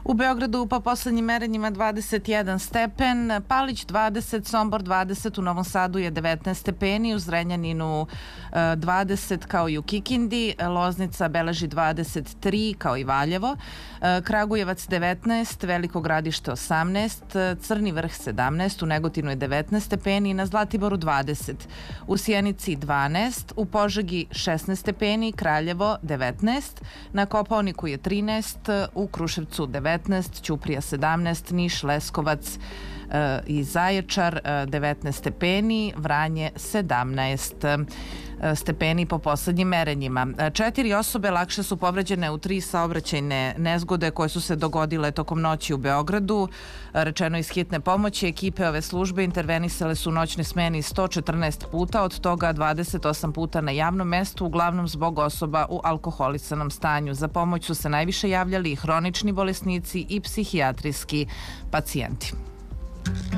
U Beogradu po poslednjim merenjima 21 stepen, Palić 20, Sombor 20, u Novom Sadu je 19 stepeni, u Zrenjaninu 20 kao i u Kikindi, Loznica beleži 23 kao i Valjevo, Kragujevac 19, Veliko Gradište 18, Crni Vrh 17, u Negotinu je 19 stepeni, na Zlatiboru 20, u Sjenici 12, u Požegi 16 stepeni, Kraljevo 19, na Kopaoniku je 13, u Kruševcu 19, Ćuprija 17, Niš, Leskovac i Zaječar 19 stepeni, Vranje 17 stepeni po poslednjim merenjima. 4 osobe lakše su povređene u 3 saobraćajne nezgode koje su se dogodile tokom noći u Beogradu. Rečeno iz hitne pomoći, ekipe ove službe intervenisale su u noćnoj smeni 114 puta, od toga 28 puta na javnom mestu, uglavnom zbog osoba u alkoholisanom stanju. Za pomoć su se najviše javljali i hronični bolesnici i psihijatrijski pacijenti.